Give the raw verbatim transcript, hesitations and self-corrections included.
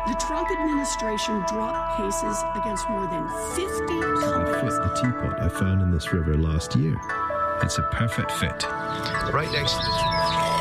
The Trump administration dropped cases against more than fifty companies. The teapot I found in this river last year. It's a perfect fit. Right next to the